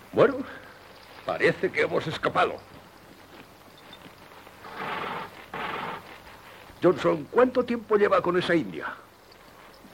Bueno, parece que hemos escapado. Johnson, ¿cuánto tiempo lleva con esa india?